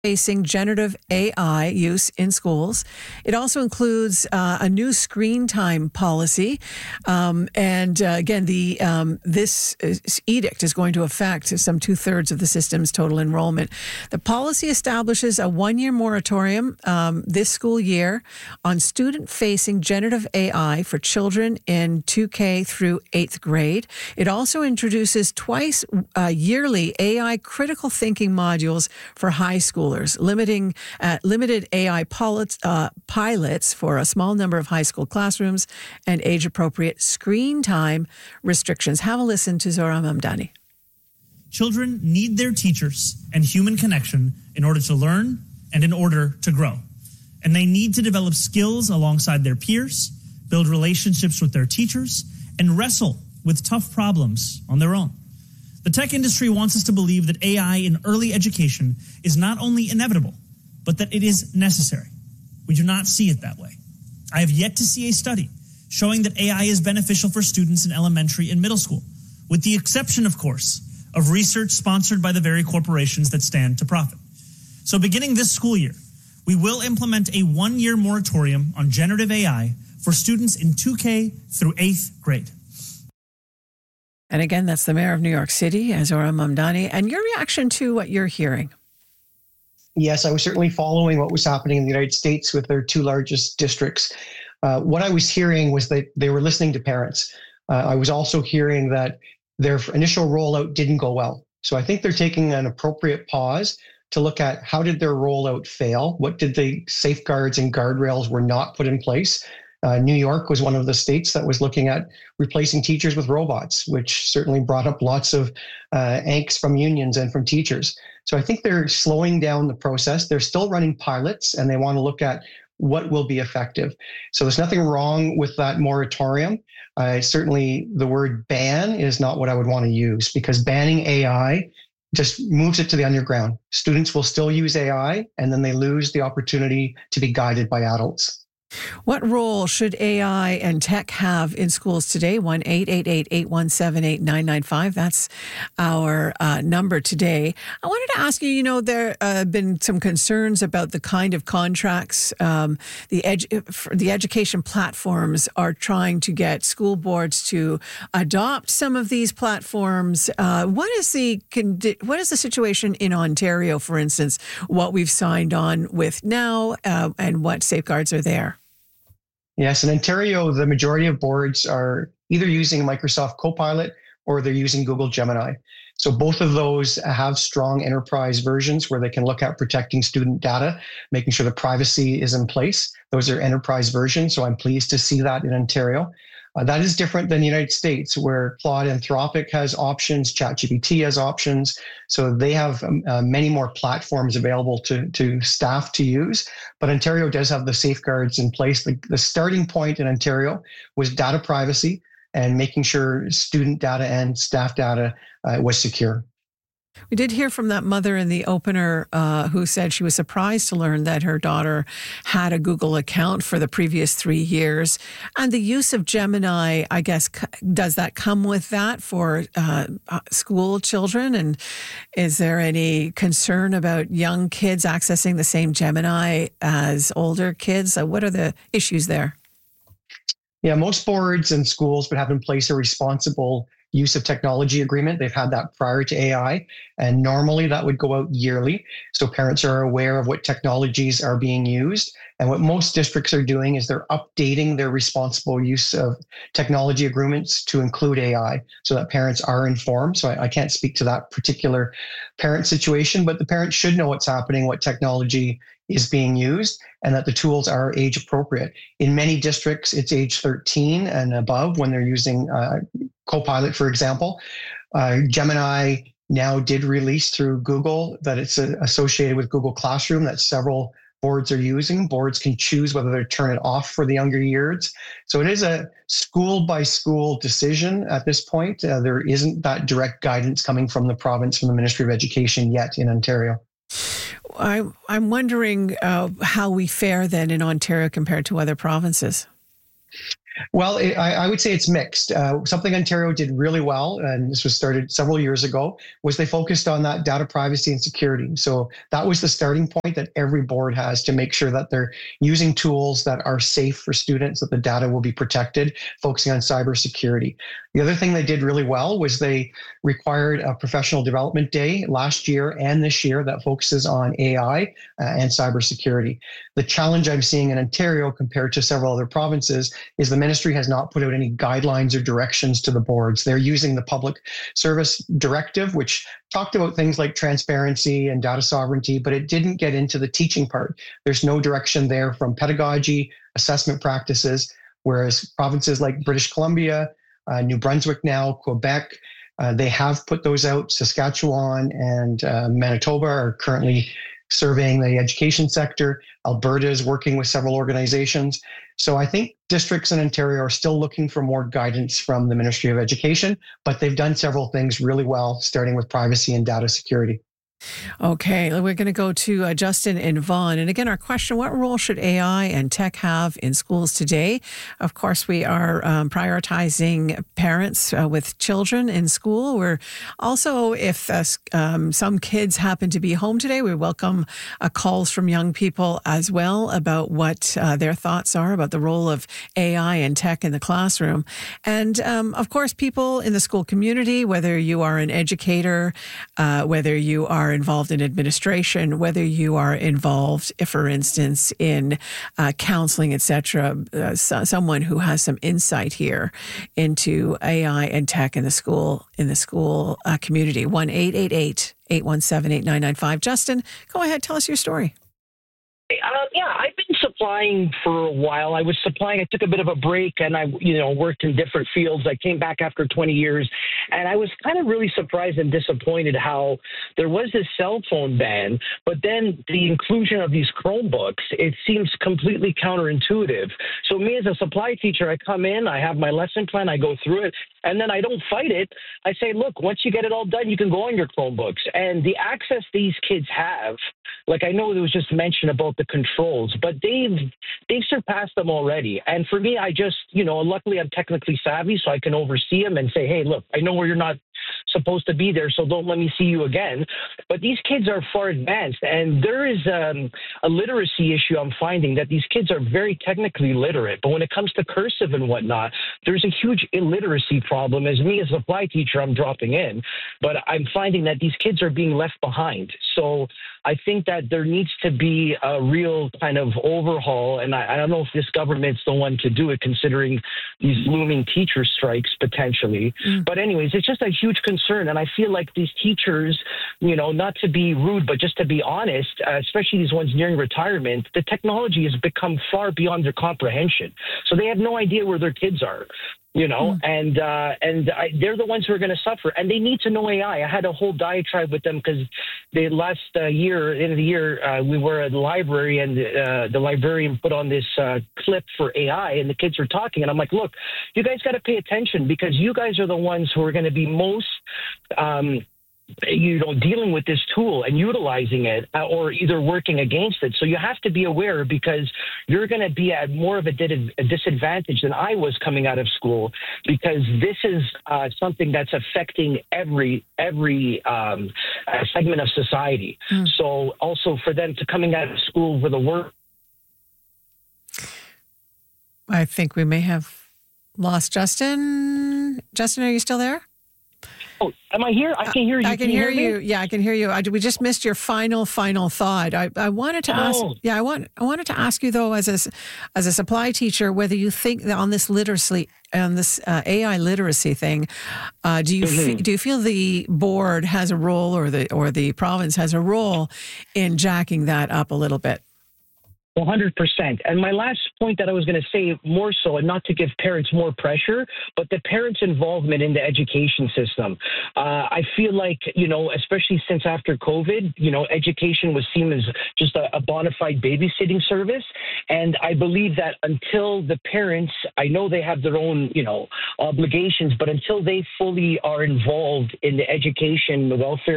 facing generative AI use in schools. It also includes a new screen time policy. This edict is going to affect some 2/3 of the system's total enrollment. The policy establishes a 1-year moratorium this school year on student-facing generative AI for children in 2K through 8th grade. It also introduces twice yearly AI critical thinking modules for high school. Limited AI pilots for a small number of high school classrooms, and age-appropriate screen time restrictions. Have a listen to Zohra Mamdani. Children need their teachers and human connection in order to learn and in order to grow. And they need to develop skills alongside their peers, build relationships with their teachers, and wrestle with tough problems on their own. The tech industry wants us to believe that AI in early education is not only inevitable, but that it is necessary. We do not see it that way. I have yet to see a study showing that AI is beneficial for students in elementary and middle school, with the exception, of course, of research sponsored by the very corporations that stand to profit. So beginning this school year, we will implement a 1-year moratorium on generative AI for students in 2K through 8th grade. And again, that's the mayor of New York City, Zohra Mamdani. And your reaction to what you're hearing? Yes, I was certainly following what was happening in the United States with their 2 largest districts. What I was hearing was that they were listening to parents. I was also hearing that their initial rollout didn't go well. So I think they're taking an appropriate pause to look at how did their rollout fail? What did the safeguards and guardrails were not put in place? New York was one of the states that was looking at replacing teachers with robots, which certainly brought up lots of angst from unions and from teachers. So I think they're slowing down the process. They're still running pilots, and they want to look at what will be effective. So there's nothing wrong with that moratorium. Certainly the word ban is not what I would want to use, because banning AI just moves it to the underground. Students will still use AI, and then they lose the opportunity to be guided by adults. What role should AI and tech have in schools today? 1-888-817-8995. That's our number today. I wanted to ask you, there have been some concerns about the kind of contracts the education platforms are trying to get school boards to adopt some of these platforms. What is the situation in Ontario, for instance, what we've signed on with now and what safeguards are there? Yes, in Ontario, the majority of boards are either using Microsoft Copilot or they're using Google Gemini. So both of those have strong enterprise versions where they can look at protecting student data, making sure the privacy is in place. Those are enterprise versions, so I'm pleased to see that in Ontario. That is different than the United States, where Claude Anthropic has options, ChatGPT has options. So they have many more platforms available to staff to use. But Ontario does have the safeguards in place. The starting point in Ontario was data privacy and making sure student data and staff data was secure. We did hear from that mother in the opener who said she was surprised to learn that her daughter had a Google account for the previous 3 years. And the use of Gemini, I guess, does that come with that for school children? And is there any concern about young kids accessing the same Gemini as older kids? What are the issues there? Yeah, most boards and schools would have in place a responsible use of technology agreement. They've had that prior to AI, and normally that would go out yearly. So parents are aware of what technologies are being used. And what most districts are doing is they're updating their responsible use of technology agreements to include AI so that parents are informed. So I can't speak to that particular parent situation, but the parents should know what's happening, what technology is being used, and that the tools are age appropriate. In many districts, it's age 13 and above when they're using Copilot, for example. Gemini now did release through Google that it's associated with Google Classroom that several boards are using. Boards can choose whether they turn it off for the younger years. So it is a school by school decision at this point. There isn't that direct guidance coming from the province, from the Ministry of Education yet in Ontario. I'm wondering how we fare then in Ontario compared to other provinces. Well, I would say it's mixed. Something Ontario did really well, and this was started several years ago, was they focused on that data privacy and security. So that was the starting point that every board has to make sure that they're using tools that are safe for students, that the data will be protected, focusing on cybersecurity. The other thing they did really well was they required a professional development day last year and this year that focuses on AI and cybersecurity. The challenge I'm seeing in Ontario compared to several other provinces is the ministry has not put out any guidelines or directions to the boards. They're using the public service directive, which talked about things like transparency and data sovereignty, but it didn't get into the teaching part. There's no direction there from pedagogy, assessment practices, whereas provinces like British Columbia, New Brunswick now, Quebec, they have put those out. Saskatchewan and Manitoba are currently surveying the education sector. Alberta is working with several organizations. So I think districts in Ontario are still looking for more guidance from the Ministry of Education, but they've done several things really well, starting with privacy and data security. Okay, we're going to go to Justin and Vaughan. And again, our question, what role should AI and tech have in schools today? Of course, we are prioritizing parents with children in school. We're also, if some kids happen to be home today, we welcome calls from young people as well about what their thoughts are about the role of AI and tech in the classroom. And of course, people in the school community, whether you are an educator, whether you are involved in administration, whether you are involved, if, for instance, in counseling, etc., someone who has some insight here into AI and tech in the school community. 1-888-817-8995. Justin, go ahead, tell us your story. Yeah, I've been supplying for a while. I took a bit of a break and I worked in different fields. I came back after 20 years and I was kind of really surprised and disappointed how there was this cell phone ban, but then the inclusion of these Chromebooks, it seems completely counterintuitive. So me as a supply teacher, I come in, I have my lesson plan, I go through it, and then I don't fight it. I say, look, once you get it all done, you can go on your Chromebooks. And the access these kids have, like I know there was just mention about the controls, but they've surpassed them already. And for me, I just, luckily I'm technically savvy, so I can oversee them and say, hey, look, I know where you're not supposed to be there, so don't let me see you again. But these kids are far advanced, and there is a literacy issue. I'm finding that these kids are very technically literate, but when it comes to cursive and whatnot, there's a huge illiteracy problem. As me as a supply teacher, I'm dropping in, but I'm finding that these kids are being left behind. So I think that there needs to be a real kind of overhaul, and I don't know if this government's the one to do it, considering these looming teacher strikes potentially. But anyways, it's just a huge concern, and I feel like these teachers, not to be rude, but just to be honest, especially these ones nearing retirement, the technology has become far beyond their comprehension. So they have no idea where their kids are. And they're the ones who are going to suffer, and they need to know AI. I had a whole diatribe with them because the last year, end of the year, we were at the library, and the librarian put on this clip for AI, and the kids were talking, and I'm like, look, you guys got to pay attention because you guys are the ones who are going to be most dealing with this tool and utilizing it or either working against it. So you have to be aware because you're going to be at more of a disadvantage than I was coming out of school, because this is something that's affecting every segment of society. So also for them to coming out of school with a work. I think we may have lost Justin. Justin, are you still there? Oh, am I here? I can hear you. I can hear you. Yeah, I can hear you. We just missed your final thought. I wanted to ask. Yeah, I wanted to ask you though, as a supply teacher, whether you think that on this literacy, on this AI literacy thing, do you feel the board has a role, or the province has a role in jacking that up a little bit? 100%. And my last point that I was going to say more so, and not to give parents more pressure, but the parents' involvement in the education system. I feel like, especially since after COVID, education was seen as just a bona fide babysitting service. And I believe that until the parents, I know they have their own, obligations, but until they fully are involved in the education, the welfare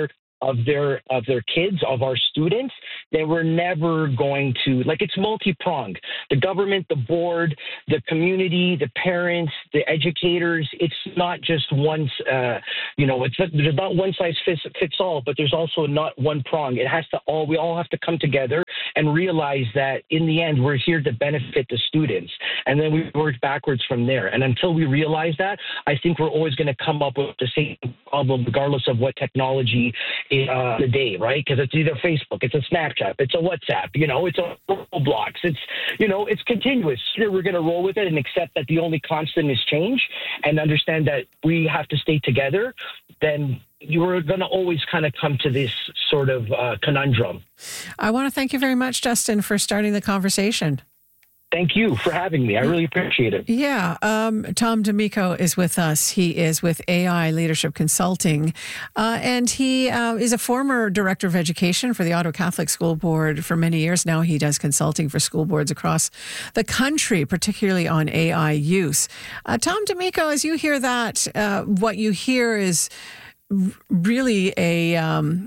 of their kids, of our students, then we're never going to, like, it's multi-pronged. The government, the board, the community, the parents, the educators. It's not just one, there's not one size fits all, but there's also not one prong. We all have to come together and realize that in the end, we're here to benefit the students. And then we work backwards from there. And until we realize that, I think we're always going to come up with the same problem, regardless of what technology is today, right? Because it's either Facebook, it's a Snapchat, it's a WhatsApp, it's a Roblox. It's continuous. Sure, we're going to roll with it and accept that the only constant is change and understand that we have to stay together. Then you're going to always kind of come to this sort of conundrum. I want to thank you very much, Justin, for starting the conversation. Thank you for having me. I really appreciate it. Yeah. Tom D'Amico is with us. He is with AI Leadership Consulting, and he is a former director of education for the Ottawa Catholic School Board for many years now. He does consulting for school boards across the country, particularly on AI use. Tom D'Amico, as you hear that, what you hear is really a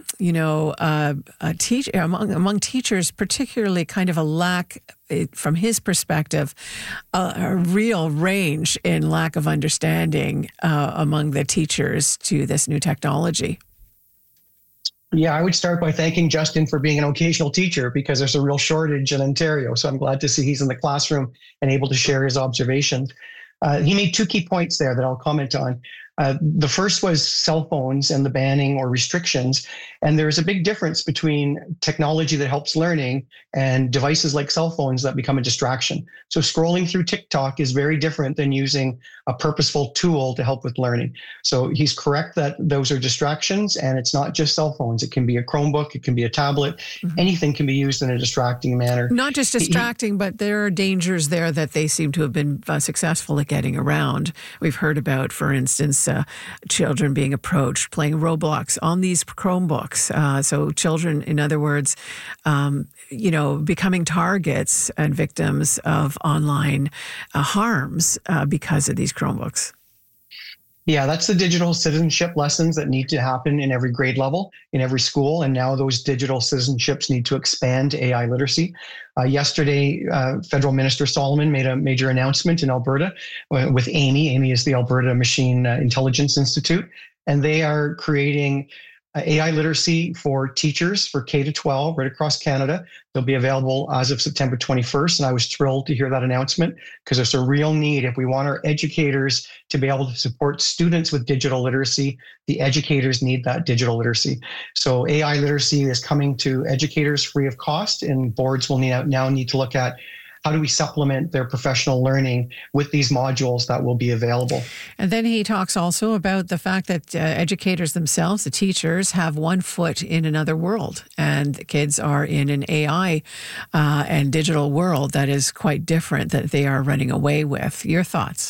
teacher among teachers, particularly kind of a lack, from his perspective, a real range in lack of understanding among the teachers to this new technology. Yeah, I would start by thanking Justin for being an occasional teacher, because there's a real shortage in Ontario. So I'm glad to see he's in the classroom and able to share his observations. He made two key points there that I'll comment on. The first was cell phones and the banning or restrictions. And there's a big difference between technology that helps learning and devices like cell phones that become a distraction. So scrolling through TikTok is very different than using a purposeful tool to help with learning. So he's correct that those are distractions, and it's not just cell phones. It can be a Chromebook, it can be a tablet. Mm-hmm. Anything can be used in a distracting manner. Not just distracting, but there are dangers there that they seem to have been successful at getting around. We've heard about, for instance, children being approached playing Roblox on these Chromebooks. So children, in other words, becoming targets and victims of online harms because of these Chromebooks. Yeah, that's the digital citizenship lessons that need to happen in every grade level, in every school. And now those digital citizenships need to expand to AI literacy. Yesterday, Federal Minister Solomon made a major announcement in Alberta with AMI. AMI is the Alberta Machine Intelligence Institute, and they are creating AI literacy for teachers for K-12 right across Canada. They'll be available as of September 21st. And I was thrilled to hear that announcement, because there's a real need. If we want our educators to be able to support students with digital literacy, the educators need that digital literacy. So AI literacy is coming to educators free of cost, and boards will now need to look at how do we supplement their professional learning with these modules that will be available. And then he talks also about the fact that educators themselves, the teachers, have one foot in another world, and the kids are in an AI and digital world that is quite different, that they are running away with. Your thoughts?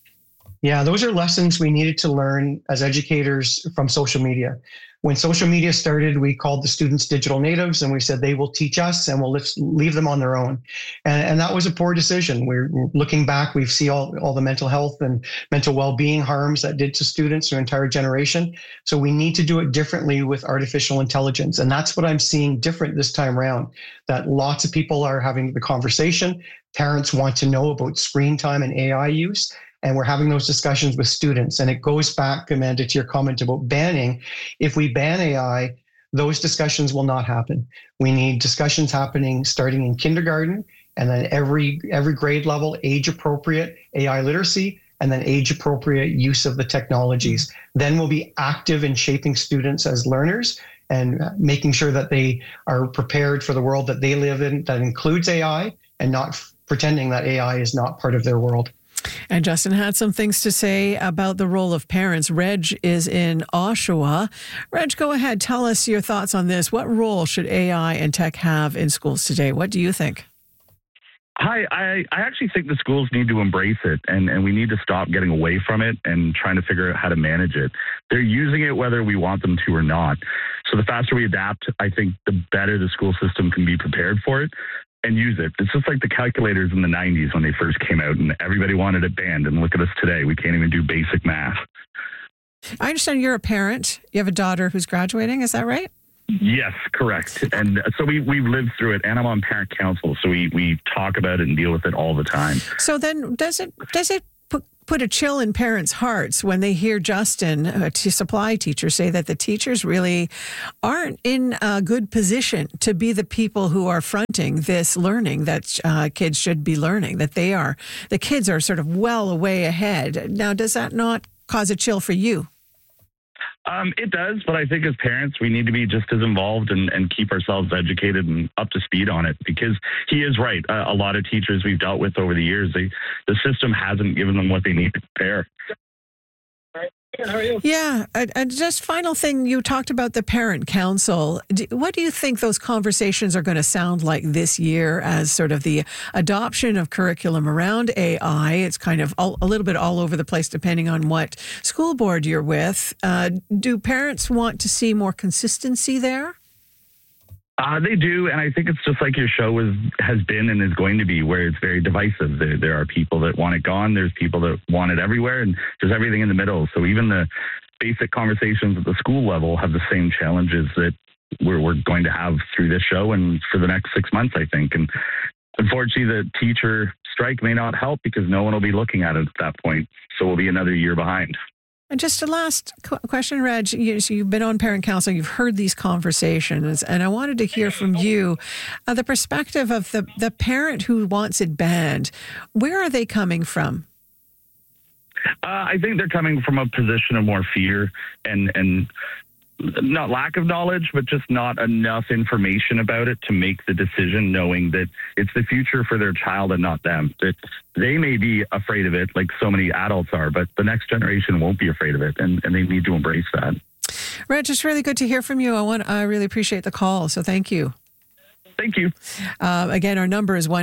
Yeah, those are lessons we needed to learn as educators from social media. When social media started, we called the students digital natives, and we said they will teach us and we'll leave them on their own. And that was a poor decision. We're looking back, we see all the mental health and mental well-being harms that did to students, an entire generation. So we need to do it differently with artificial intelligence. And that's what I'm seeing different this time around, that lots of people are having the conversation. Parents want to know about screen time and AI use. And we're having those discussions with students. And it goes back, Amanda, to your comment about banning. If we ban AI, those discussions will not happen. We need discussions happening starting in kindergarten, and then every grade level, age-appropriate AI literacy, and then age-appropriate use of the technologies. Then we'll be active in shaping students as learners and making sure that they are prepared for the world that they live in that includes AI, and not pretending that AI is not part of their world. And Justin had some things to say about the role of parents. Reg is in Oshawa. Reg, go ahead. Tell us your thoughts on this. What role should AI and tech have in schools today? What do you think? Hi, I actually think the schools need to embrace it, and we need to stop getting away from it and trying to figure out how to manage it. They're using it whether we want them to or not. So the faster we adapt, I think the better the school system can be prepared for it and use it. It's just like the calculators in the 90s when they first came out, and everybody wanted it banned. And look at us today. We can't even do basic math. I understand you're a parent. You have a daughter who's graduating. Is that right? Yes, correct. And so we've lived through it, and I'm on parent council, so we talk about it and deal with it all the time. So then does it put a chill in parents' hearts when they hear Justin, a supply teacher, say that the teachers really aren't in a good position to be the people who are fronting this learning that kids should be learning, that the kids are sort of well way ahead. Now, does that not cause a chill for you? It does, but I think as parents, we need to be just as involved and keep ourselves educated and up to speed on it, because he is right. A lot of teachers we've dealt with over the years, the system hasn't given them what they need to prepare. How are you? Yeah. And just final thing, you talked about the parent council. What do you think those conversations are going to sound like this year as sort of the adoption of curriculum around AI? It's kind of a little bit all over the place depending on what school board you're with. Do parents want to see more consistency there? They do, and I think it's just like your show has been and is going to be, where it's very divisive. There are people that want it gone. There's people that want it everywhere, and there's everything in the middle. So even the basic conversations at the school level have the same challenges that we're going to have through this show and for the next 6 months, I think. And unfortunately, the teacher strike may not help because no one will be looking at it at that point. So we'll be another year behind. And just a last question, Reg. You've been on parent council. You've heard these conversations, and I wanted to hear from you the perspective of the parent who wants it banned. Where are they coming from? I think they're coming from a position of more fear and not lack of knowledge, but just not enough information about it to make the decision, knowing that it's the future for their child and not them. That they may be afraid of it like so many adults are, but the next generation won't be afraid of it, and they need to embrace that. Reg, it's really good to hear from you. I really appreciate the call, so thank you. Thank you. Again, our number is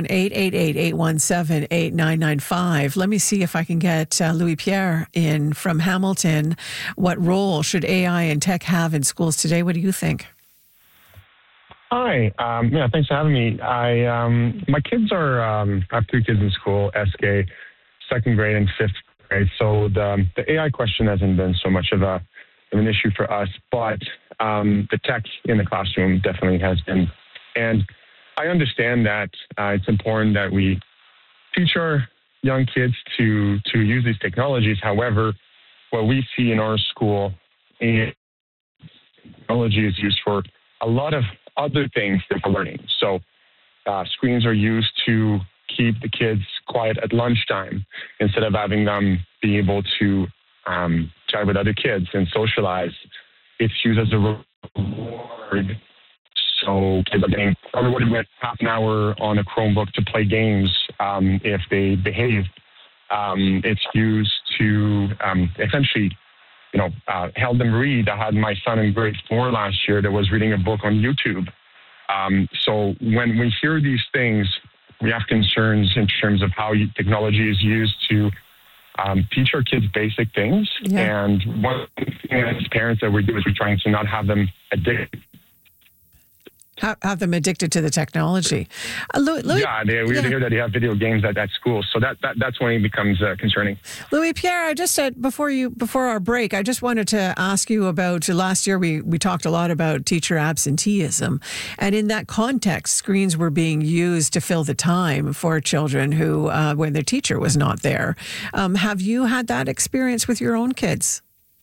1-888-817-8995. Let me see if I can get Louis Pierre in from Hamilton. What role should AI and tech have in schools today? What do you think? Hi. Thanks for having me. My kids are, I have 3 kids in school, SK, 2nd grade and 5th grade. So the AI question hasn't been so much of an issue for us, but the tech in the classroom definitely has been. And I understand that it's important that we teach our young kids to use these technologies. However, what we see in our school, technology is used for a lot of other things than for learning. So screens are used to keep the kids quiet at lunchtime instead of having them be able to chat with other kids and socialize. It's used as a reward. So kids are getting rewarded with half an hour on a Chromebook to play games if they behave. It's used to essentially, help them read. I had my son in grade 4 last year that was reading a book on YouTube. So when we hear these things, we have concerns in terms of how technology is used to teach our kids basic things. Yeah. And one thing as parents that we do is we're trying to not have them addicted. Have them addicted to the technology. Louis, we hear that they have video games at school, so that's when it becomes concerning. Louis Pierre, I just said before our break, I just wanted to ask you about last year. We talked a lot about teacher absenteeism, and in that context, screens were being used to fill the time for children who when their teacher was not there. Have you had that experience with your own kids?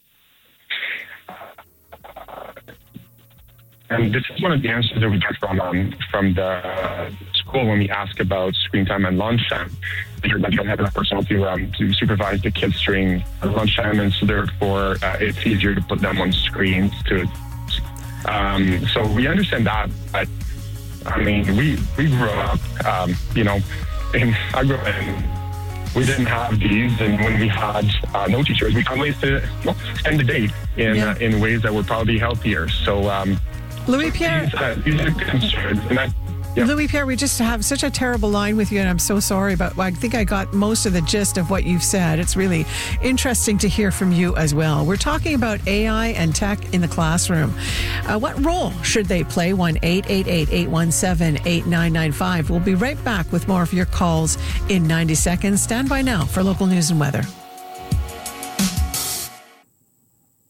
And this is one of the answers that we get from the school when we ask about screen time and lunchtime. They hear that you don't have enough personnel to supervise the kids during lunchtime, and so therefore it's easier to put them on screens. So we understand that, but I mean, we grew up, I grew up in, we didn't have these, and when we had no teachers, we found ways to spend the day in ways that were probably healthier. So. Louis Pierre, Louis Pierre, we just have such a terrible line with you, and I'm so sorry, but I think I got most of the gist of what you've said. It's really interesting to hear from you as well. We're talking about AI and tech in the classroom. What role should they play? 1-888-817-8995. We'll be right back with more of your calls in 90 seconds. Stand by now for local news and weather.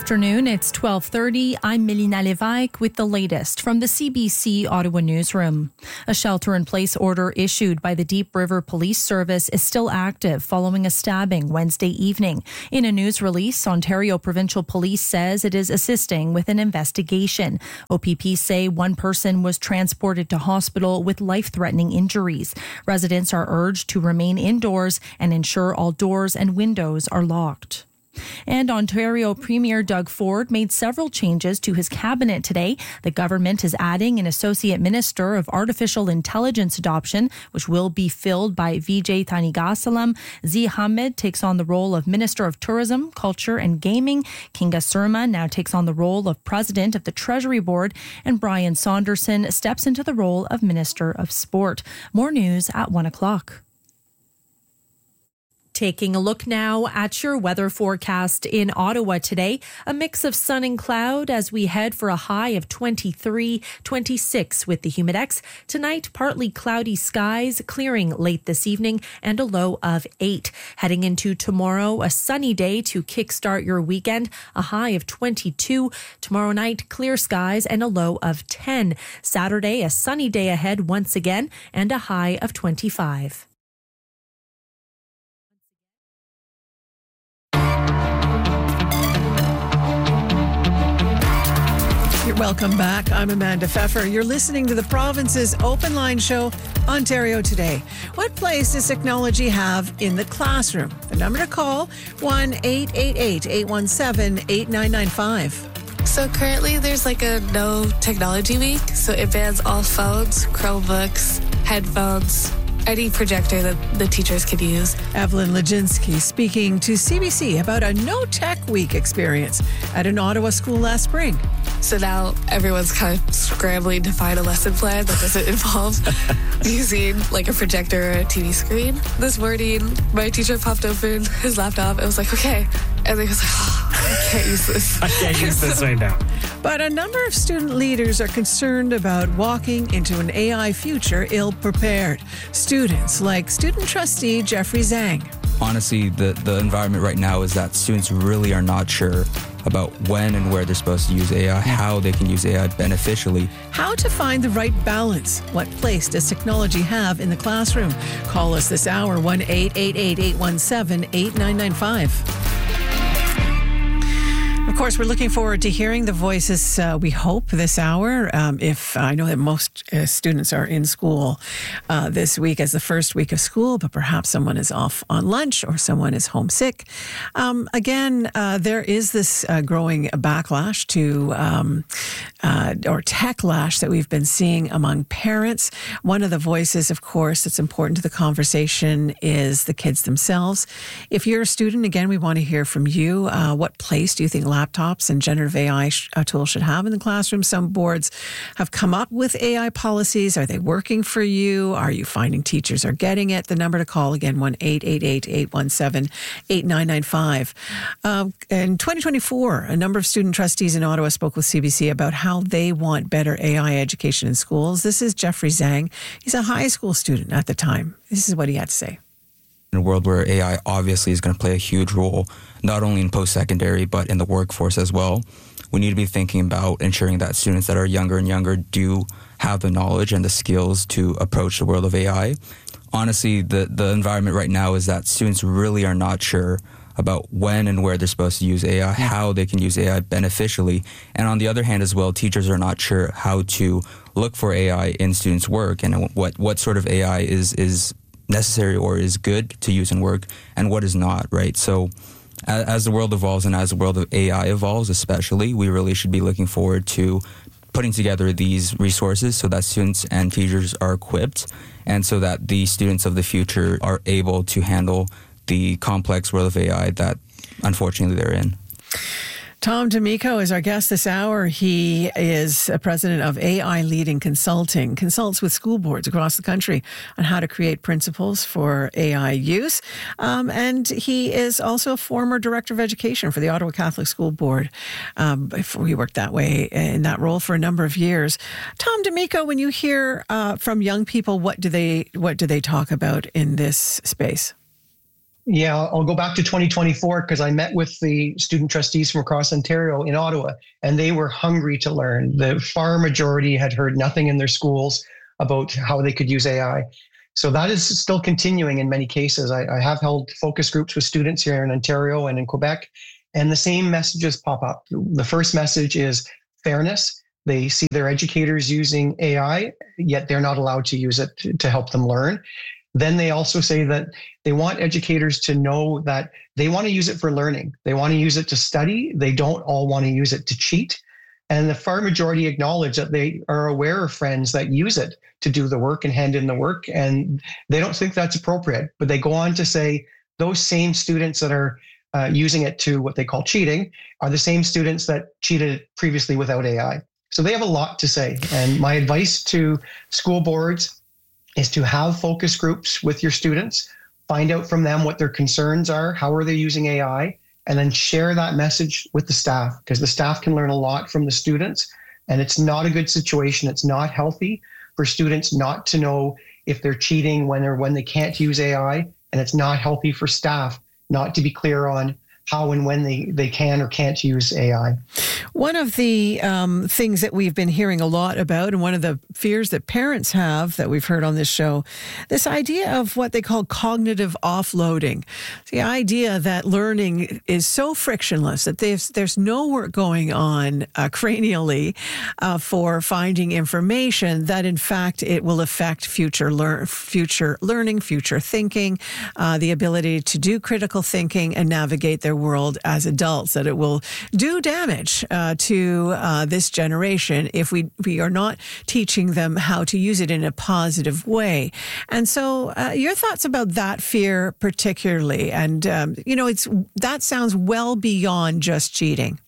afternoon. It's 12:30. I'm Melina Lévesque with the latest from the CBC Ottawa newsroom. A shelter-in-place order issued by the Deep River Police Service is still active following a stabbing Wednesday evening. In a news release, Ontario Provincial Police says it is assisting with an investigation. OPP say one person was transported to hospital with life-threatening injuries. Residents are urged to remain indoors and ensure all doors and windows are locked. And Ontario Premier Doug Ford made several changes to his cabinet today. The government is adding an Associate Minister of Artificial Intelligence Adoption, which will be filled by Vijay Thanigasalam. Zee Ahmed takes on the role of Minister of Tourism, Culture and Gaming. Kinga Surma now takes on the role of President of the Treasury Board. And Brian Saunderson steps into the role of Minister of Sport. More news at 1 o'clock. Taking a look now at your weather forecast in Ottawa today. A mix of sun and cloud as we head for a high of 23, 26 with the Humidex. Tonight, partly cloudy skies, clearing late this evening, and a low of 8. Heading into tomorrow, a sunny day to kickstart your weekend, a high of 22. Tomorrow night, clear skies and a low of 10. Saturday, a sunny day ahead once again, and a high of 25. You're welcome back. I'm Amanda Pfeffer. You're listening to the province's open line show, Ontario Today. What place does technology have in the classroom? The number to call, 1-888-817-8995. So currently there's like a no technology week. So it bans all phones, Chromebooks, headphones, any projector that the teachers could use. Evelyn Leginsky speaking to CBC about a no tech week experience at an Ottawa school last spring. So now everyone's kind of scrambling to find a lesson plan that doesn't involve using like a projector or a TV screen. This morning, my teacher popped open his laptop and was like, okay. And he was like, oh, I can't use this. I can't use this right now. But a number of student leaders are concerned about walking into an AI future ill-prepared. Students like student trustee Jeffrey Zhang. Honestly, the environment right now is that students really are not sure about when and where they're supposed to use AI, how they can use AI beneficially. How to find the right balance. What place does technology have in the classroom? Call us this hour, 1-888-817-8995. Of course, we're looking forward to hearing the voices, we hope, this hour. If I know that most students are in school this week as the first week of school, but perhaps someone is off on lunch or someone is homesick. Again, there is this growing backlash to or techlash that we've been seeing among parents. One of the voices, of course, that's important to the conversation is the kids themselves. If you're a student, again, we want to hear from you. What place do you think laptops and generative AI tools should have in the classroom? Some boards have come up with AI policies. Are they working for you? Are you finding teachers are getting it? The number to call, again, 1-888-817-8995. In 2024, a number of student trustees in Ottawa spoke with CBC about how they want better AI education in schools. This is Jeffrey Zhang. He's a high school student at the time. This is what he had to say. In a world where AI obviously is going to play a huge role, not only in post-secondary, but in the workforce as well, we need to be thinking about ensuring that students that are younger and younger do have the knowledge and the skills to approach the world of AI. Honestly, the environment right now is that students really are not sure about when and where they're supposed to use AI, how they can use AI beneficially. And on the other hand as well, teachers are not sure how to look for AI in students' work and what sort of AI is necessary or is good to use in work and what is not, right? So as the world evolves and as the world of AI evolves especially, we really should be looking forward to putting together these resources so that students and teachers are equipped and so that the students of the future are able to handle the complex world of AI that unfortunately they're in. Tom D'Amico is our guest this hour. He is a president of AI Leading Consulting, consults with school boards across the country on how to create principles for AI use. And he is also a former director of education for the Ottawa Catholic School Board. Before he worked that way in that role for a number of years. Tom D'Amico, when you hear from young people, what do they talk about in this space? Yeah, I'll go back to 2024 because I met with the student trustees from across Ontario in Ottawa, and they were hungry to learn. The far majority had heard nothing in their schools about how they could use AI. So that is still continuing in many cases. I have held focus groups with students here in Ontario and in Quebec, and the same messages pop up. The first message is fairness. They see their educators using AI, yet they're not allowed to use it to help them learn. Then they also say that they want educators to know that they want to use it for learning. They want to use it to study. They don't all want to use it to cheat. And the far majority acknowledge that they are aware of friends that use it to do the work and hand in the work, and they don't think that's appropriate. But they go on to say those same students that are using it to what they call cheating are the same students that cheated previously without AI. So they have a lot to say. And my advice to school boards is to have focus groups with your students, find out from them what their concerns are, how are they using AI, and then share that message with the staff, because the staff can learn a lot from the students. And it's not a good situation. It's not healthy for students not to know if they're cheating when they can't use AI. And it's not healthy for staff not to be clear on how and when they can or can't use AI. One of the things that we've been hearing a lot about, and one of the fears that parents have that we've heard on this show, this idea of what they call cognitive offloading. The idea that learning is so frictionless that there's no work going on cranially for finding information, that in fact it will affect future learning, future thinking, the ability to do critical thinking and navigate their world as adults, that it will do damage to this generation if we are not teaching them how to use it in a positive way. And so your thoughts about that fear particularly, and that sounds well beyond just cheating.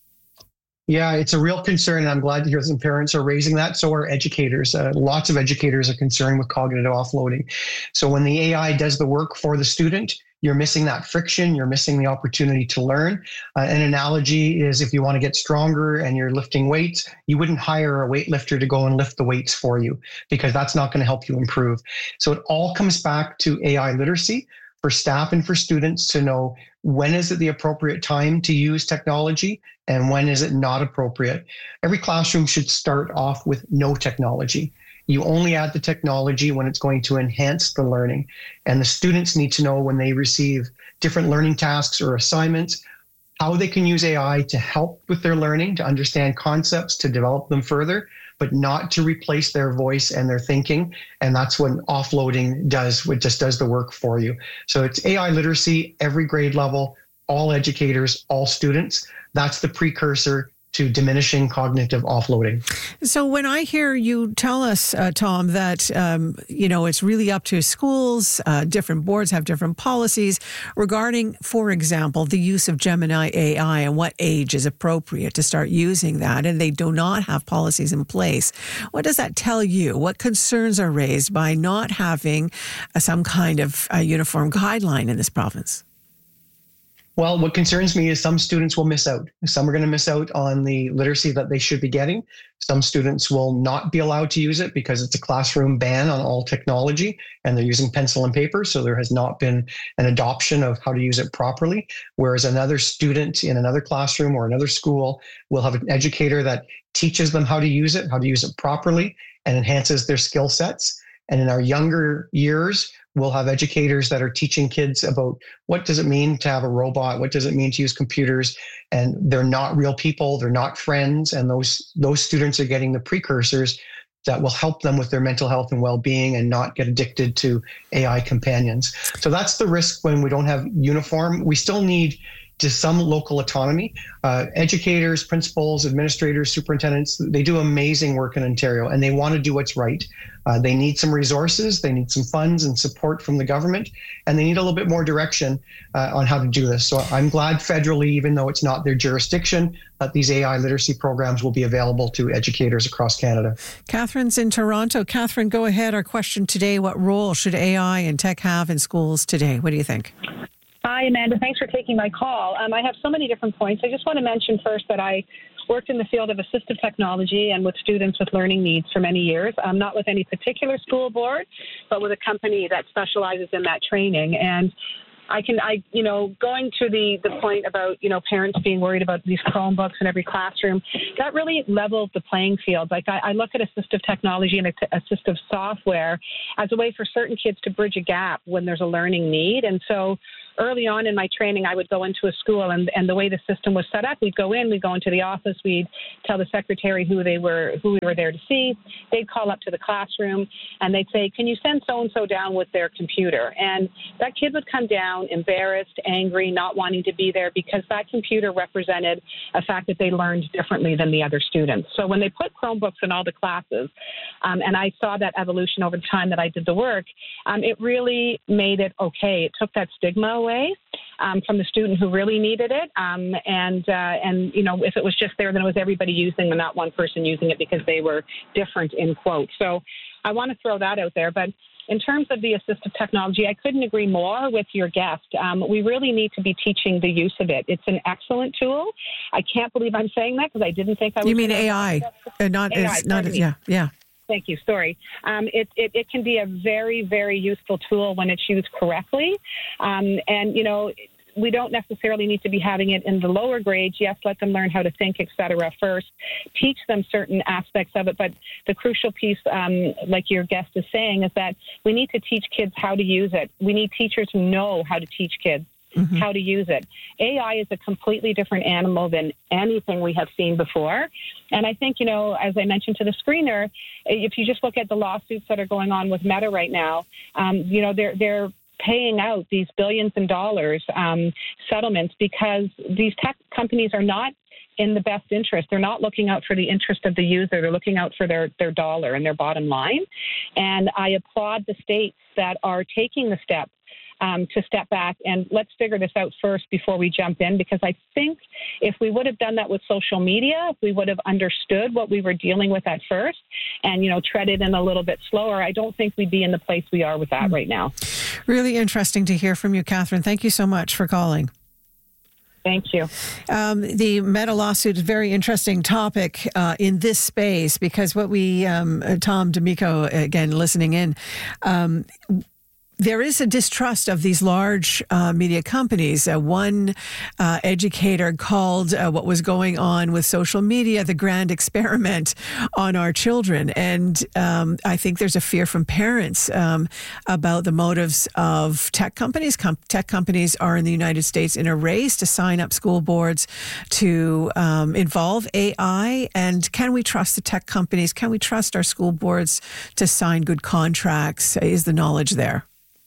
Yeah, it's a real concern, and I'm glad to hear some parents are raising that. So are educators. Lots of educators are concerned with cognitive offloading. So when the AI does the work for the student, you're missing that friction. You're missing the opportunity to learn. An analogy is if you want to get stronger and you're lifting weights, you wouldn't hire a weightlifter to go and lift the weights for you, because that's not going to help you improve. So it all comes back to AI literacy for staff and for students to know when is it the appropriate time to use technology and when is it not appropriate. Every classroom should start off with no technology. You only add the technology when it's going to enhance the learning. And the students need to know when they receive different learning tasks or assignments, how they can use AI to help with their learning, to understand concepts, to develop them further, but not to replace their voice and their thinking. And that's what offloading does. It just does the work for you. So it's AI literacy, every grade level, all educators, all students. That's the precursor to diminishing cognitive offloading. So when I hear you tell us, Tom, that, it's really up to schools, different boards have different policies regarding, for example, the use of Gemini AI and what age is appropriate to start using that, and they do not have policies in place. What does that tell you? What concerns are raised by not having some kind of uniform guideline in this province? Well, what concerns me is some students will miss out. Some are going to miss out on the literacy that they should be getting. Some students will not be allowed to use it because it's a classroom ban on all technology and they're using pencil and paper. So there has not been an adoption of how to use it properly. Whereas another student in another classroom or another school will have an educator that teaches them how to use it properly, and enhances their skill sets. And in our younger years, we'll have educators that are teaching kids about what does it mean to have a robot? What does it mean to use computers? And they're not real people. They're not friends. And those students are getting the precursors that will help them with their mental health and well-being and not get addicted to AI companions. So that's the risk when we don't have uniform. We still need to some local autonomy. Educators, principals, administrators, superintendents, they do amazing work in Ontario and they want to do what's right. They need some resources, they need some funds and support from the government, and they need a little bit more direction on how to do this. So I'm glad federally, even though it's not their jurisdiction, that these AI literacy programs will be available to educators across Canada. Catherine's in Toronto. Catherine, go ahead. Our question today, what role should AI and tech have in schools today? What do you think? Hi, Amanda. Thanks for taking my call. I have so many different points. I just want to mention first that I worked in the field of assistive technology and with students with learning needs for many years, not with any particular school board, but with a company that specializes in that training. And going to the point about, parents being worried about these Chromebooks in every classroom, that really levels the playing field. Like I look at assistive technology and assistive software as a way for certain kids to bridge a gap when there's a learning need. And so early on in my training, I would go into a school, and the way the system was set up, we'd go into the office, we'd tell the secretary who we were there to see. They'd call up to the classroom, and they'd say, "Can you send so-and-so down with their computer?" And that kid would come down embarrassed, angry, not wanting to be there because that computer represented a fact that they learned differently than the other students. So when they put Chromebooks in all the classes, and I saw that evolution over the time that I did the work, it really made it okay. It took that stigma away from the student who really needed it. If it was just there, then it was everybody using and not one person using it because they were different, in quotes. So I want to throw that out there. But in terms of the assistive technology, I couldn't agree more with your guest. We really need to be teaching the use of it. It's an excellent tool. I can't believe I'm saying that because I didn't think I was. You mean AI? Yeah. Thank you. Sorry. It can be a very, very useful tool when it's used correctly. We don't necessarily need to be having it in the lower grades. Yes, let them learn how to think, et cetera, first. Teach them certain aspects of it. But the crucial piece, like your guest is saying, is that we need to teach kids how to use it. We need teachers who know how to teach kids how to use it. AI is a completely different animal than anything we have seen before. And I think, as I mentioned to the screener, if you just look at the lawsuits that are going on with Meta right now, they're paying out these billions in dollars settlements because these tech companies are not in the best interest. They're not looking out for the interest of the user. They're looking out for their dollar and their bottom line. And I applaud the states that are taking the step to step back and let's figure this out first before we jump in, because I think if we would have done that with social media, if we would have understood what we were dealing with at first and, treaded in a little bit slower, I don't think we'd be in the place we are with that right now. Really interesting to hear from you, Catherine. Thank you so much for calling. Thank you. The Meta lawsuit is a very interesting topic in this space because what we, Tom D'Amico, again, listening in, there is a distrust of these large media companies. One educator called what was going on with social media the grand experiment on our children. And I think there's a fear from parents about the motives of tech companies. Tech companies are in the United States in a race to sign up school boards to involve AI. And can we trust the tech companies? Can we trust our school boards to sign good contracts? Is the knowledge there?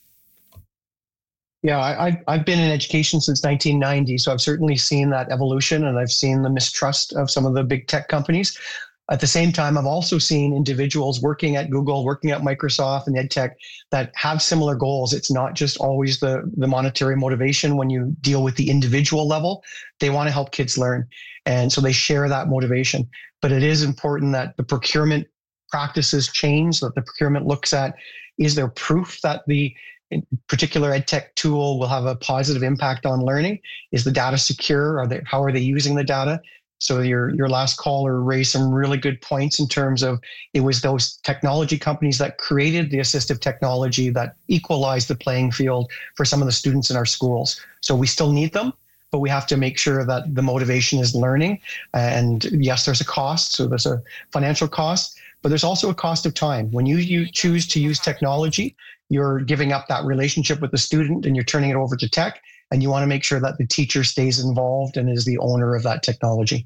Yeah, I've been in education since 1990, so I've certainly seen that evolution and I've seen the mistrust of some of the big tech companies. At the same time, I've also seen individuals working at Google, working at Microsoft and EdTech that have similar goals. It's not just always the monetary motivation when you deal with the individual level. They want to help kids learn. And so they share that motivation. But it is important that the procurement practices change, that the procurement looks at, is there proof that the particular EdTech tool will have a positive impact on learning? Is the data secure? How are they using the data? So your last caller raised some really good points in terms of it was those technology companies that created the assistive technology that equalized the playing field for some of the students in our schools. So we still need them, but we have to make sure that the motivation is learning. And yes, there's a cost. So there's a financial cost, but there's also a cost of time. When you choose to use technology, you're giving up that relationship with the student and you're turning it over to tech. And you want to make sure that the teacher stays involved and is the owner of that technology.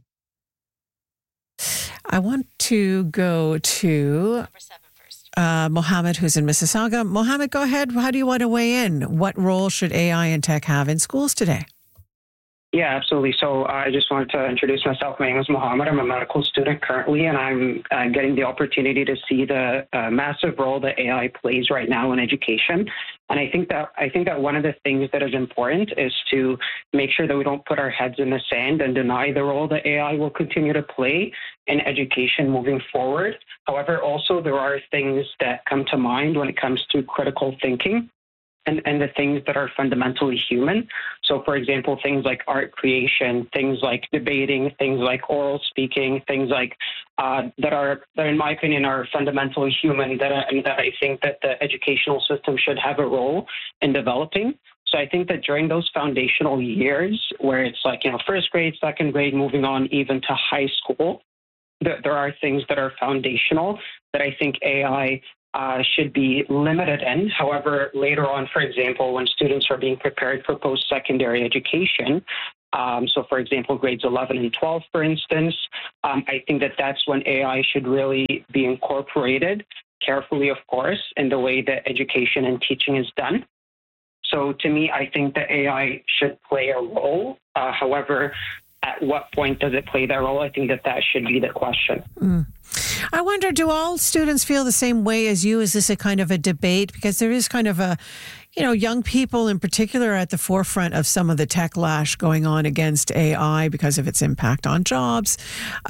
I want to go to Mohammed, who's in Mississauga. Mohammed, go ahead. How do you want to weigh in? What role should AI and tech have in schools today? Yeah, absolutely. So I just wanted to introduce myself. My name is Mohammed. I'm a medical student currently, and I'm getting the opportunity to see the massive role that AI plays right now in education. And I think that one of the things that is important is to make sure that we don't put our heads in the sand and deny the role that AI will continue to play in education moving forward. However, also there are things that come to mind when it comes to critical thinking and the things that are fundamentally human. So, for example, things like art creation, things like debating, things like oral speaking, things like that in my opinion, are fundamentally human that I think that the educational system should have a role in developing. So I think that during those foundational years where it's like, first grade, second grade, moving on even to high school, there are things that are foundational that I think AI should be limited in. However, later on, for example, when students are being prepared for post-secondary education, so for example, grades 11 and 12, for instance, I think that that's when AI should really be incorporated carefully, of course, in the way that education and teaching is done. So to me, I think that AI should play a role. However, at what point does it play that role? I think that should be the question. I wonder, do all students feel the same way as you? Is this a kind of a debate? Because there is kind of a, young people in particular are at the forefront of some of the tech lash going on against AI because of its impact on jobs,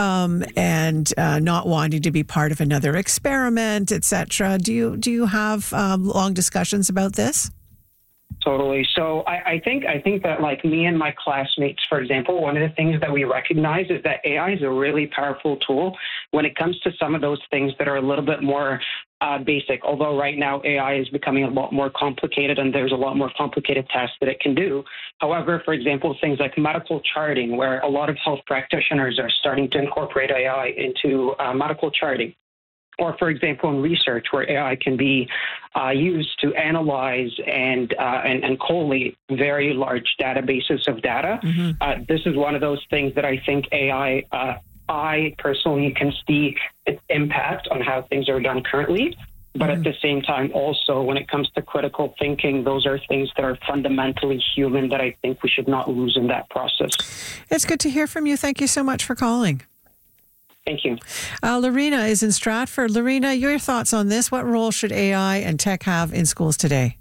and not wanting to be part of another experiment, etc. Do you have long discussions about this? Totally. So I think that, like me and my classmates, for example, one of the things that we recognize is that AI is a really powerful tool when it comes to some of those things that are a little bit more basic. Although right now AI is becoming a lot more complicated and there's a lot more complicated tasks that it can do. However, for example, things like medical charting, where a lot of health practitioners are starting to incorporate AI into medical charting. Or, for example, in research, where AI can be used to analyze and collate very large databases of data. Mm-hmm. This is one of those things that I think AI, I personally can see its impact on how things are done currently. But at the same time, also, when it comes to critical thinking, those are things that are fundamentally human that I think we should not lose in that process. It's good to hear from you. Thank you so much for calling. Thank you. Lorena is in Stratford. Lorena, your thoughts on this? What role should AI and tech have in schools today?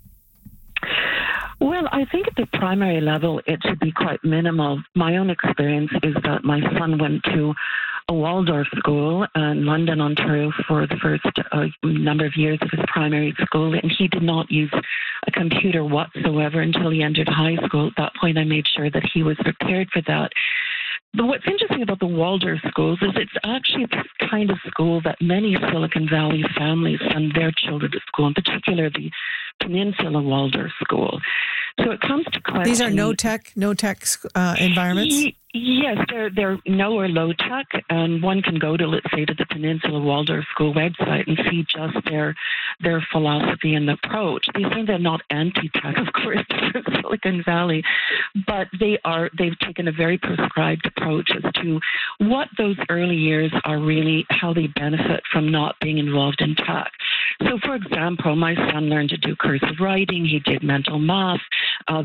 Well, I think at the primary level, it should be quite minimal. My own experience is that my son went to a Waldorf school in London, Ontario for the first number of years of his primary school, and he did not use a computer whatsoever until he entered high school. At that point, I made sure that he was prepared for that. But what's interesting about the Waldorf schools is it's actually the kind of school that many Silicon Valley families send their children to school, in particular the Peninsula Waldorf School. So it comes to question. These are no tech environments? Yes, they're no or low tech, and one can go to, let's say, to the Peninsula Waldorf School website and see just their philosophy and approach. They're not anti-tech, of course, for Silicon Valley, but they've taken a very prescribed approach as to what those early years are really, how they benefit from not being involved in tech. So, for example, my son learned to do cursive writing. He did mental math. So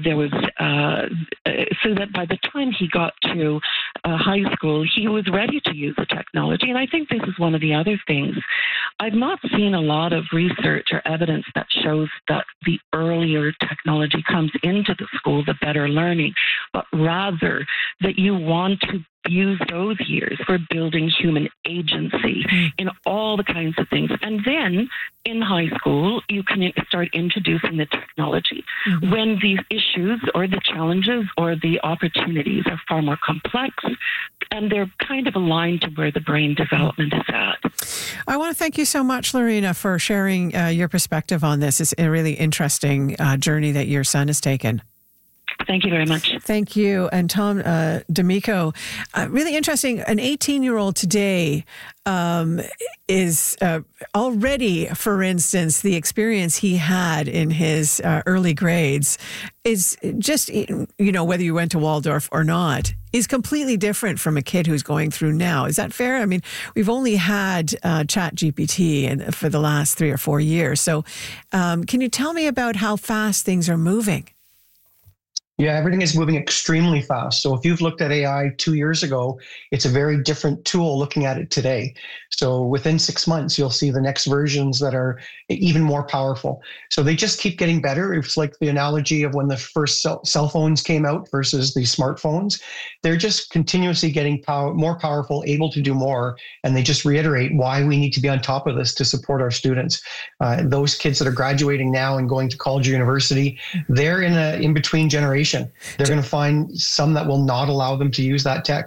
that by the time he got to high school, he was ready to use the technology. And I think this is one of the other things. I've not seen a lot of research or evidence that shows that the earlier technology comes into the school, the better learning, but rather that you want to use those years for building human agency in all the kinds of things. And then in high school, you can start introducing the technology when these issues or the challenges or the opportunities are far more complex and they're kind of aligned to where the brain development is at. I want to thank you so much, Lorena, for sharing your perspective on this. It's a really interesting journey that your son has taken. Thank you very much. Thank you. And Tom D'Amico, really interesting. An 18-year-old today is already, for instance, the experience he had in his early grades is just, whether you went to Waldorf or not, is completely different from a kid who's going through now. Is that fair? I mean, we've only had ChatGPT for the last 3 or 4 years. So can you tell me about how fast things are moving? Yeah, everything is moving extremely fast. So if you've looked at AI 2 years ago, it's a very different tool looking at it today. So within 6 months, you'll see the next versions that are even more powerful. So they just keep getting better. It's like the analogy of when the first cell phones came out versus the smartphones. They're just continuously getting more powerful, able to do more. And they just reiterate why we need to be on top of this to support our students. Those kids that are graduating now and going to college or university, they're in a in-between generation. They're going to find some that will not allow them to use that tech.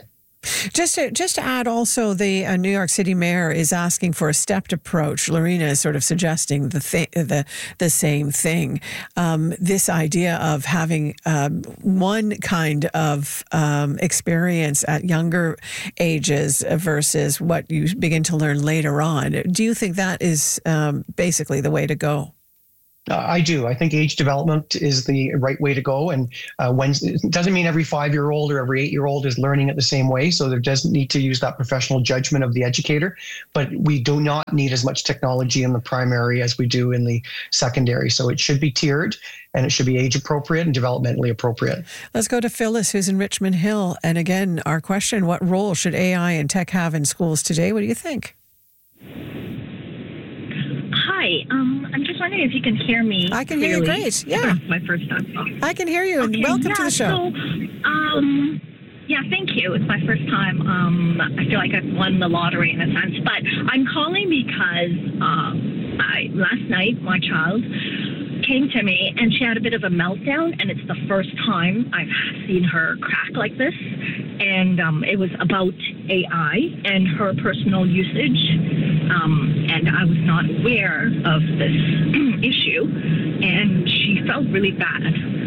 Just to add, also, the New York City mayor is asking for a stepped approach. Lorena is sort of suggesting the same thing. This idea of having one kind of experience at younger ages versus what you begin to learn later on. Do you think that is basically the way to go? I do. I think age development is the right way to go. And it doesn't mean every 5-year-old or every 8-year-old is learning it the same way. So there doesn't need to use that professional judgment of the educator. But we do not need as much technology in the primary as we do in the secondary. So it should be tiered, and it should be age appropriate and developmentally appropriate. Let's go to Phyllis, who's in Richmond Hill. And again, our question, what role should AI and tech have in schools today? What do you think? Hi, I'm just wondering if you can hear me. I can hear you great. Yeah. It's my first time. I can hear you, and welcome to the show. So, thank you. It's my first time. I feel like I've won the lottery in a sense, but I'm calling because last night my child came to me and she had a bit of a meltdown, and it's the first time I've seen her crack like this. And it was about AI and her personal usage. And I was not aware of this issue, and she felt really bad.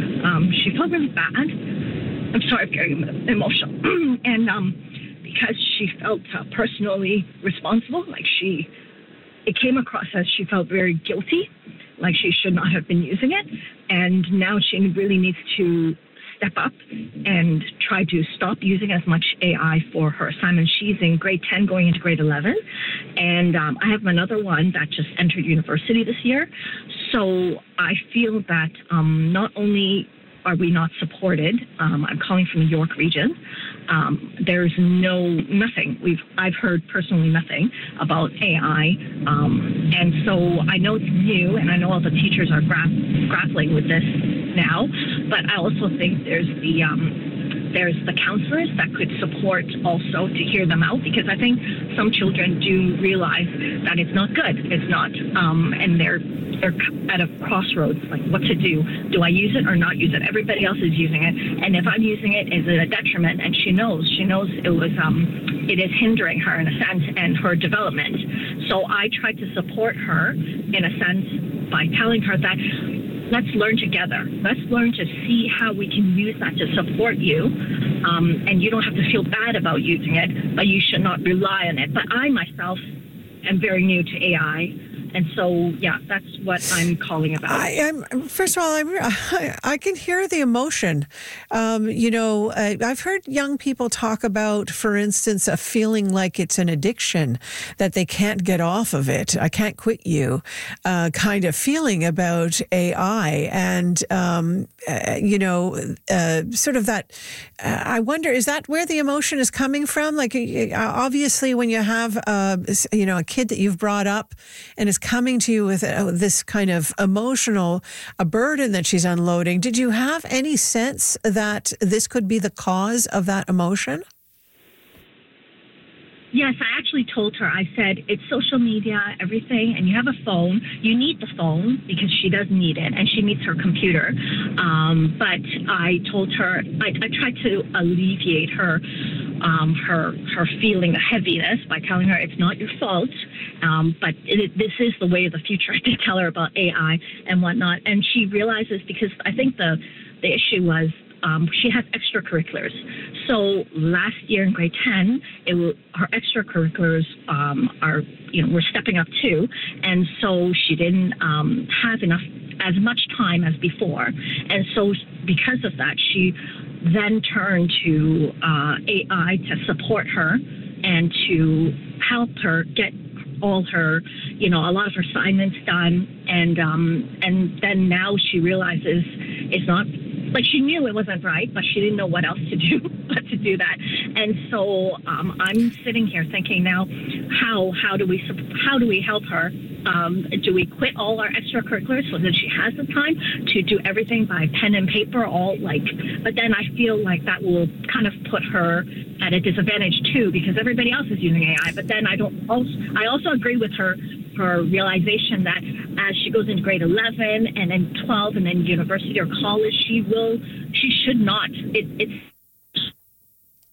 I'm sorry, I'm very emotional. And because she felt personally responsible, it came across as she felt very guilty, like she should not have been using it. And now she really needs to step up and try to stop using as much AI for her assignment. She's in grade 10 going into grade 11. And I have another one that just entered university this year. So I feel that not only are we not supported, I'm calling from the York region, there's nothing. I've heard personally nothing about AI. And so I know it's new, and I know all the teachers are grappling with this now, but I also think there's the counselors that could support also to hear them out, because I think some children do realize that it's not good. It's not, and they're at a crossroads, like what to do. Do I use it or not use it? Everybody else is using it, and if I'm using it, is it a detriment? And she knows it is hindering her in a sense and her development. So I tried to support her in a sense by telling her that let's learn together. Let's learn to see how we can use that to support you. And you don't have to feel bad about using it, but you should not rely on it. But I myself am very new to AI. And so, yeah, that's what I'm calling about. First of all, I can hear the emotion. I've heard young people talk about, for instance, a feeling like it's an addiction, that they can't get off of it. I can't quit you, kind of feeling about AI. And, sort of that, I wonder, is that where the emotion is coming from? Like, obviously, when you have, a kid that you've brought up and is coming to you with this kind of emotional burden that she's unloading, did you have any sense that this could be the cause of that emotion? Yes, I actually told her, I said, it's social media, everything, and you have a phone. You need the phone because she does need it, and she needs her computer. But I told her, I tried to alleviate her feeling the heaviness by telling her it's not your fault, but this is the way of the future. I did tell her about AI and whatnot, and she realizes, because I think the issue was, she has extracurriculars. So last year in grade 10, her extracurriculars were stepping up too, and so she didn't have as much time as before. And so because of that, she then turned to AI to support her and to help her get all her, a lot of her assignments done. And then now she realizes it's not, like, she knew it wasn't right, but she didn't know what else to do but to do that. And so I'm sitting here thinking now, how do we help her? Do we quit all our extracurriculars so that she has the time to do everything by pen and paper, but then I feel like that will kind of put her at a disadvantage too, because everybody else is using AI. But then I also agree with her realization that as she goes into grade 11 and then 12 and then university or college, she should not.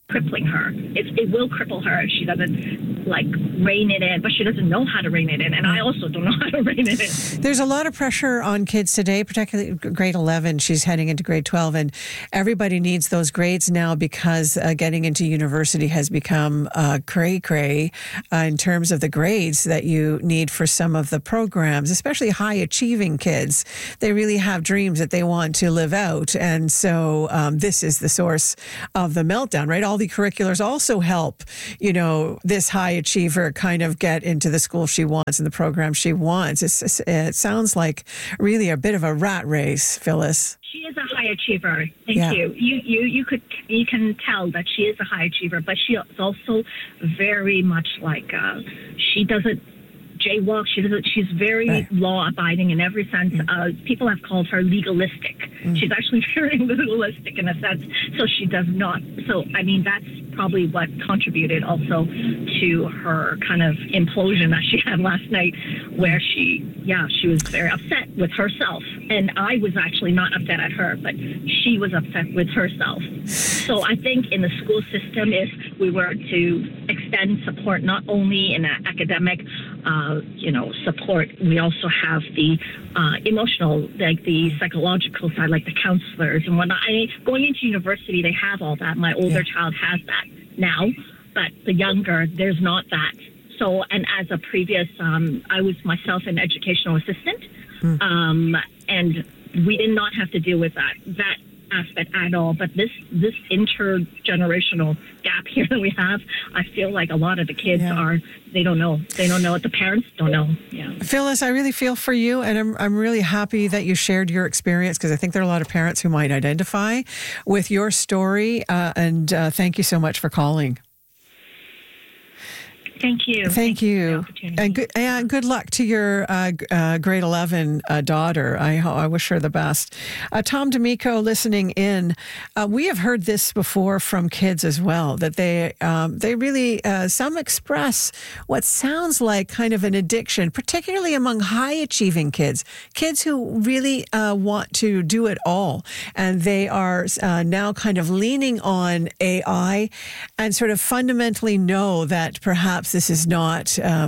crippling her. It will cripple her if she doesn't rein it in, but she doesn't know how to rein it in. And I also don't know how to rein it in. There's a lot of pressure on kids today, particularly grade 11. She's heading into grade 12, and everybody needs those grades now because getting into university has become cray-cray in terms of the grades that you need for some of the programs, especially high-achieving kids. They really have dreams that they want to live out, and so this is the source of the meltdown, right? All the curriculars also help, this high achiever kind of get into the school she wants and the program she wants. It sounds like really a bit of a rat race, Phyllis. She is a high achiever. Thank you. You can tell that she is a high achiever, but she is also very much she doesn't jaywalk. She's very law abiding in every sense. People have called her legalistic. She's actually very legalistic in a sense. So she does not. So I mean, that's probably what contributed also to her kind of implosion that she had last night, where she was very upset with herself. And I was actually not upset at her, but she was upset with herself. So I think in the school system, if we were to extend support not only in academic support, we also have the emotional, the psychological side, like the counselors and whatnot. Going into university, they have all that. My older child has that now, but the younger, there's not that. So, and as a previous, I was myself an educational assistant, and we did not have to deal with that aspect at all. But this intergenerational gap here that we have, I feel like a lot of the kids they don't know. They don't know what the parents don't know. Yeah. Phyllis, I really feel for you, and I'm really happy that you shared your experience, because I think there are a lot of parents who might identify with your story. And thank you so much for calling. Thank you. Thank you. And good luck to your grade 11 daughter. I wish her the best. Tom D'Amico listening in. We have heard this before from kids as well, that they really, some express what sounds like kind of an addiction, particularly among high achieving kids who really want to do it all. And they are now kind of leaning on AI and sort of fundamentally know that perhaps this is not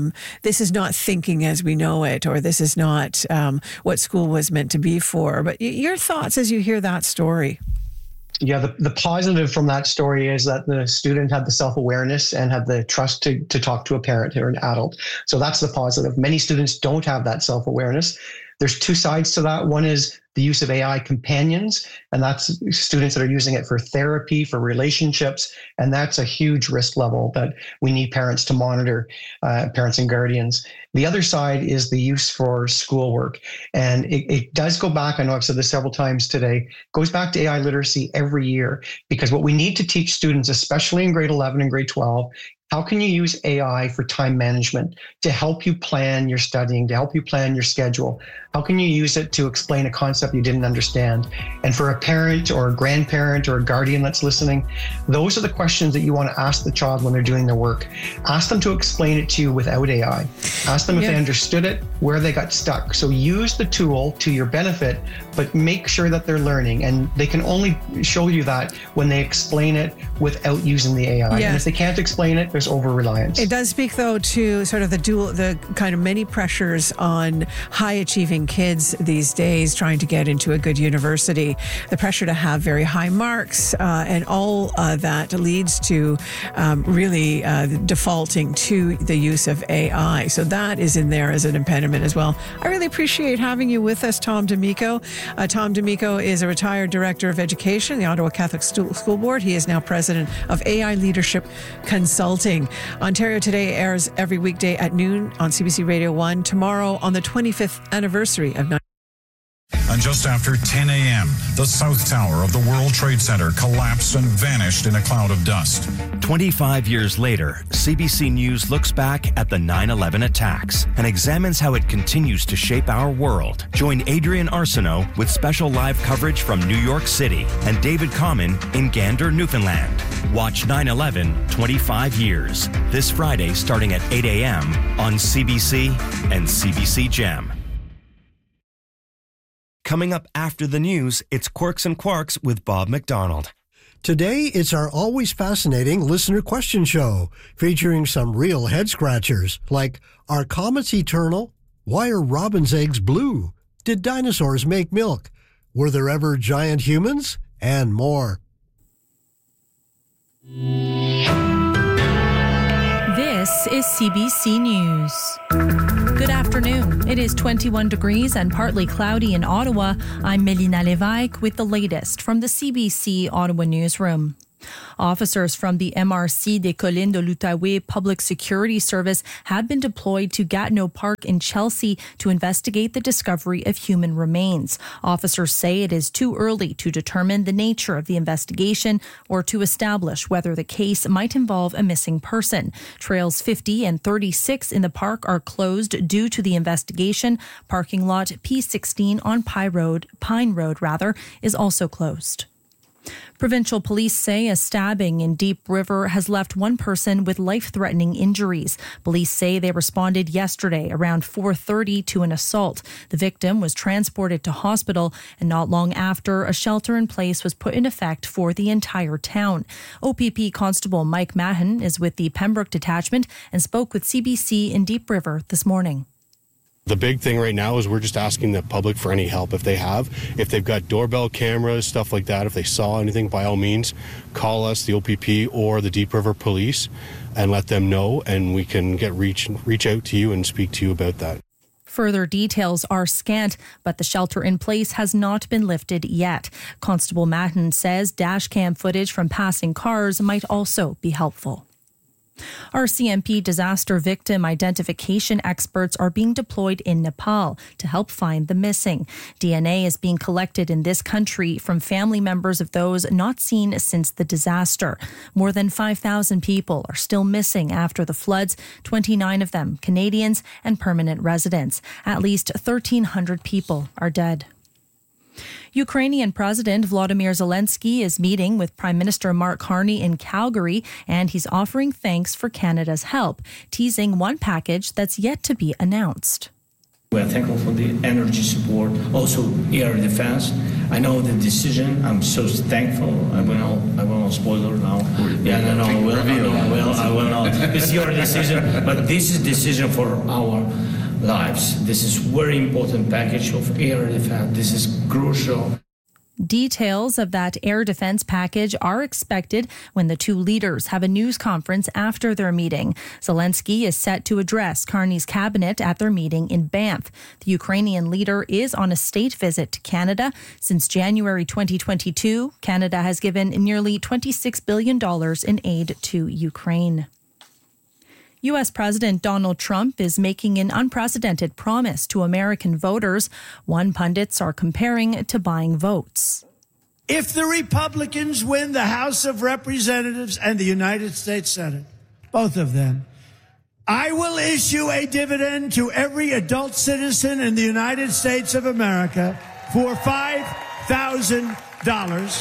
thinking as we know it, or this is not what school was meant to be for. But your thoughts as you hear that story? Yeah, the positive from that story is that the student had the self-awareness and had the trust to talk to a parent or an adult. So that's the positive. Many students don't have that self-awareness. There's two sides to that. One is the use of AI companions, and that's students that are using it for therapy, for relationships, and that's a huge risk level that we need parents to monitor, parents and guardians. The other side is the use for schoolwork, and it does go back, I know I've said this several times today, goes back to AI literacy every year, because what we need to teach students, especially in grade 11 and grade 12, how can you use AI for time management to help you plan your studying, to help you plan your schedule? How can you use it to explain a concept you didn't understand? And for a parent or a grandparent or a guardian that's listening, those are the questions that you want to ask the child when they're doing their work. Ask them to explain it to you without AI. Ask them if they understood it, where they got stuck. So use the tool to your benefit, but make sure that they're learning. And they can only show you that when they explain it without using the AI. And if they can't explain it, there's over-reliance. It does speak, though, to sort of the kind of many pressures on high-achieving kids these days trying to get into a good university. The pressure to have very high marks and all that leads to really defaulting to the use of AI. So that is in there as an impediment as well. I really appreciate having you with us, Tom D'Amico. Tom D'Amico is a retired director of education, the Ottawa Catholic School Board. He is now president of AI Leadership Consulting. Ontario Today airs every weekday at noon on CBC Radio 1. Tomorrow on the 25th anniversary of 9/11. And just after 10 a.m., the South Tower of the World Trade Center collapsed and vanished in a cloud of dust. 25 years later, CBC News looks back at the 9/11 attacks and examines how it continues to shape our world. Join Adrian Arsenault with special live coverage from New York City and David Common in Gander, Newfoundland. Watch 9/11 25 years this Friday starting at 8 a.m. on CBC and CBC Gem. Coming up after the news, it's Quirks and Quarks with Bob McDonald. Today, it's our always fascinating listener question show, featuring some real head-scratchers, like, are comets eternal? Why are robin's eggs blue? Did dinosaurs make milk? Were there ever giant humans? And more. This is CBC News. Good afternoon. It is 21 degrees and partly cloudy in Ottawa. I'm Melina Lévesque with the latest from the CBC Ottawa newsroom. Officers from the MRC des Collines de l'Outaouais Public Security Service have been deployed to Gatineau Park in Chelsea to investigate the discovery of human remains. Officers say it is too early to determine the nature of the investigation or to establish whether the case might involve a missing person. Trails 50 and 36 in the park are closed due to the investigation. Parking lot P16 on Pine Road is also closed. Provincial police say a stabbing in Deep River has left one person with life-threatening injuries. Police say they responded yesterday around 4:30 to an assault. The victim was transported to hospital, and not long after, a shelter-in-place was put in effect for the entire town. OPP Constable Mike Mahon is with the Pembroke Detachment and spoke with CBC in Deep River this morning. The big thing right now is we're just asking the public for any help if they've got doorbell cameras, stuff like that. If they saw anything, by all means, call us, the OPP or the Deep River Police, and let them know, and we can reach out to you and speak to you about that. Further details are scant, but the shelter in place has not been lifted yet. Constable Mahon says dashcam footage from passing cars might also be helpful. RCMP disaster victim identification experts are being deployed in Nepal to help find the missing. DNA is being collected in this country from family members of those not seen since the disaster. More than 5,000 people are still missing after the floods, 29 of them Canadians and permanent residents. At least 1,300 people are dead. Ukrainian President Volodymyr Zelensky is meeting with Prime Minister Mark Carney in Calgary, and he's offering thanks for Canada's help, teasing one package that's yet to be announced. We are thankful for the energy support, also air defense. I know the decision. I'm so thankful. I will not spoil it now. I will not. It's your decision, but this is decision for our lives. This is very important package of air defense. This is crucial. Details of that air defense package are expected when the two leaders have a news conference after their meeting. Zelensky is set to address Carney's cabinet at their meeting in Banff. The Ukrainian leader is on a state visit to Canada. Since January 2022, Canada has given nearly $26 billion in aid to Ukraine. U.S. President Donald Trump is making an unprecedented promise to American voters. One pundits are comparing to buying votes. If the Republicans win the House of Representatives and the United States Senate, both of them, I will issue a dividend to every adult citizen in the United States of America for $5,000.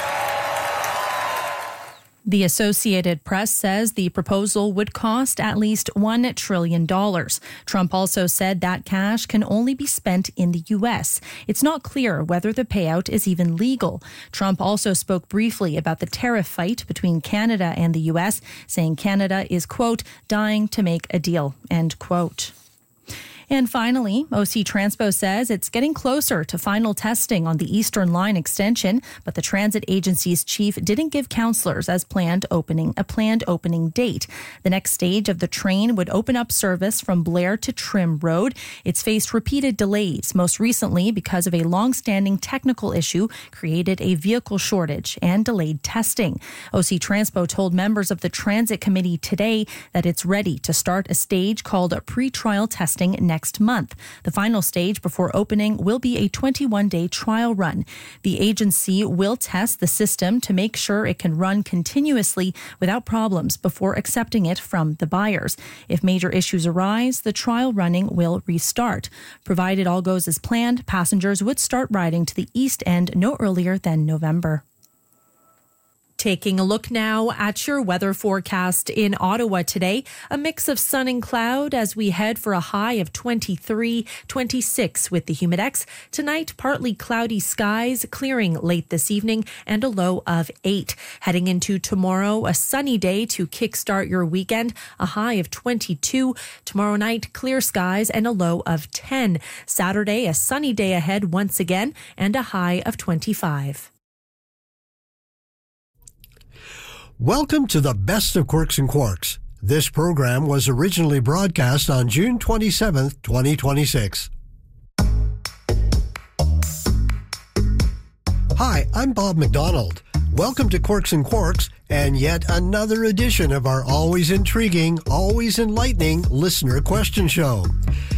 The Associated Press says the proposal would cost at least $1 trillion. Trump also said that cash can only be spent in the U.S. It's not clear whether the payout is even legal. Trump also spoke briefly about the tariff fight between Canada and the U.S., saying Canada is, quote, dying to make a deal, end quote. And finally, OC Transpo says it's getting closer to final testing on the Eastern Line extension, but the transit agency's chief didn't give councillors a planned opening date. The next stage of the train would open up service from Blair to Trim Road. It's faced repeated delays, most recently because of a long-standing technical issue created a vehicle shortage and delayed testing. OC Transpo told members of the Transit Committee today that it's ready to start a stage called pre-trial testing next month. The final stage before opening will be a 21-day trial run. The agency will test the system to make sure it can run continuously without problems before accepting it from the buyers. If major issues arise, the trial running will restart. Provided all goes as planned, passengers would start riding to the East End no earlier than November. Taking a look now at your weather forecast in Ottawa today. A mix of sun and cloud as we head for a high of 23, 26 with the Humidex. Tonight, partly cloudy skies, clearing late this evening, and a low of 8. Heading into tomorrow, a sunny day to kickstart your weekend, a high of 22. Tomorrow night, clear skies and a low of 10. Saturday, a sunny day ahead once again, and a high of 25. Welcome to the Best of Quirks and Quarks. This program was originally broadcast on June 27th, 2026. Hi, I'm Bob McDonald. Welcome to Quirks and Quarks and yet another edition of our always intriguing, always enlightening listener question show.